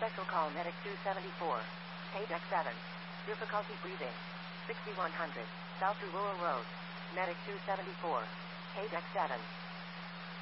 Special call Medic 274. Page X7. Difficulty breathing. 6100. South to Rural Road. Medic 274. Page X7.